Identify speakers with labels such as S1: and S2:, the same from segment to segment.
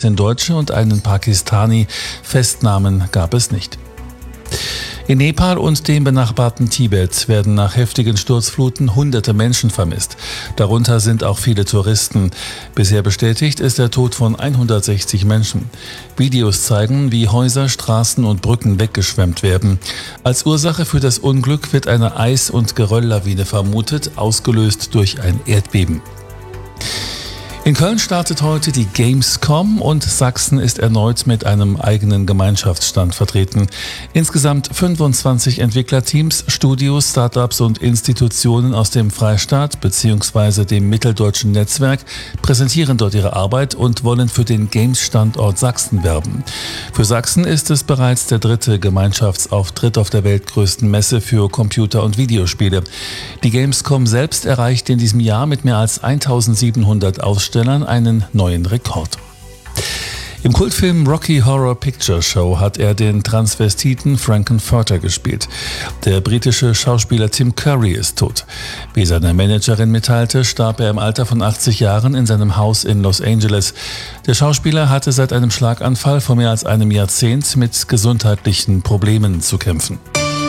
S1: 19 Deutsche und einen Pakistani. Festnahmen gab es nicht. In Nepal und dem benachbarten Tibet werden nach heftigen Sturzfluten hunderte Menschen vermisst. Darunter sind auch viele Touristen. Bisher bestätigt ist der Tod von 160 Menschen. Videos zeigen, wie Häuser, Straßen und Brücken weggeschwemmt werden. Als Ursache für das Unglück wird eine Eis- und Gerölllawine vermutet, ausgelöst durch ein Erdbeben. In Köln startet heute die Gamescom und Sachsen ist erneut mit einem eigenen Gemeinschaftsstand vertreten. Insgesamt 25 Entwicklerteams, Studios, Startups und Institutionen aus dem Freistaat bzw. dem mitteldeutschen Netzwerk präsentieren dort ihre Arbeit und wollen für den Games-Standort Sachsen werben. Für Sachsen ist es bereits der 3. Gemeinschaftsauftritt auf der weltgrößten Messe für Computer- und Videospiele. Die Gamescom selbst erreicht in diesem Jahr mit mehr als 1700 Ausstellern einen neuen Rekord. Im Kultfilm Rocky Horror Picture Show hat er den Transvestiten Frank-N-Furter gespielt. Der britische Schauspieler Tim Curry ist tot. Wie seine Managerin mitteilte, starb er im Alter von 80 Jahren in seinem Haus in Los Angeles. Der Schauspieler hatte seit einem Schlaganfall vor mehr als einem Jahrzehnt mit gesundheitlichen Problemen zu kämpfen.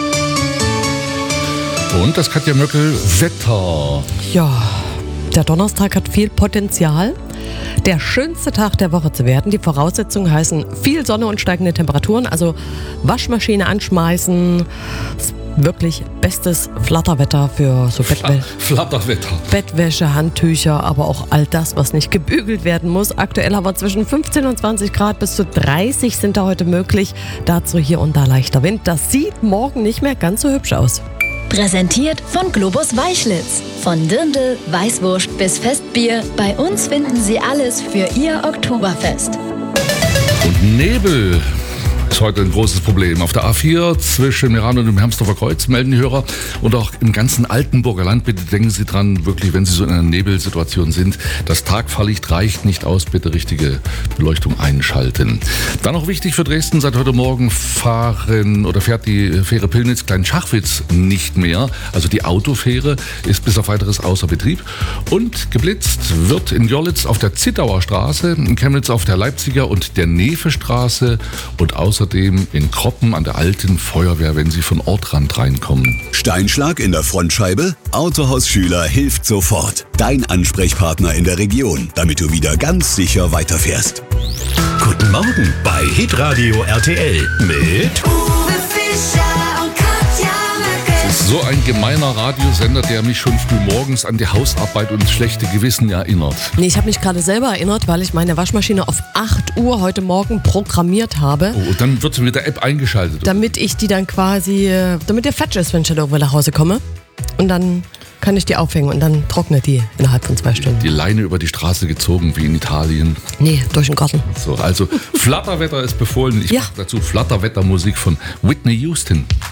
S2: Und das Katja Möckel, Wetter.
S3: Ja, der Donnerstag hat viel Potenzial, der schönste Tag der Woche zu werden. Die Voraussetzungen heißen viel Sonne und steigende Temperaturen, also Waschmaschine anschmeißen. Wirklich bestes Flatterwetter für so
S2: Flatterwetter.
S3: Bettwäsche, Handtücher, aber auch all das, was nicht gebügelt werden muss. Aktuell haben wir zwischen 15 und 20 Grad, bis zu 30 sind da heute möglich. Dazu hier und da leichter Wind. Das sieht morgen nicht mehr ganz so hübsch aus.
S4: Präsentiert von Globus Weißlitz. Von Dirndl, Weißwurst bis Festbier. Bei uns finden Sie alles für Ihr Oktoberfest.
S2: Und Nebel ist heute ein großes Problem. Auf der A4 zwischen Meran und dem Hermsdorfer Kreuz melden die Hörer. Und auch im ganzen Altenburger Land, bitte denken Sie dran, wirklich, wenn Sie so in einer Nebelsituation sind, das Tagfahrlicht reicht nicht aus, bitte richtige Beleuchtung einschalten. Dann noch wichtig für Dresden, seit heute Morgen fährt die Fähre Pillnitz-Klein-Schachwitz nicht mehr. Also die Autofähre ist bis auf weiteres außer Betrieb. Und geblitzt wird in Görlitz auf der Zittauer Straße, in Chemnitz auf der Leipziger und der Nefe-Straße und außerdem in Kroppen an der alten Feuerwehr, wenn Sie von Ortrand reinkommen.
S5: Steinschlag in der Frontscheibe? Autohaus Schüler hilft sofort. Dein Ansprechpartner in der Region, damit du wieder ganz sicher weiterfährst.
S6: Guten Morgen bei Hitradio RTL mit
S7: Uwe Fischer und Katja Möckel.
S2: Es ist so ein gemeiner Radiosender, der mich schon früh morgens an die Hausarbeit und das schlechte Gewissen erinnert.
S3: Nee, ich habe mich gerade selber erinnert, weil ich meine Waschmaschine auf 8 Uhr heute Morgen programmiert habe.
S2: Oh, dann wird sie mit der App eingeschaltet.
S3: Damit ich die dann quasi, damit der fetch ist, wenn ich dann irgendwann nach Hause komme. Und dann kann ich die aufhängen und dann trocknet die innerhalb von 2 Stunden.
S2: Die Leine über die Straße gezogen, wie in Italien.
S3: Nee, durch den Garten.
S2: So, also Flatterwetter ist befohlen. Ich
S3: Ja.
S2: mache dazu Flatterwettermusik von Whitney Houston.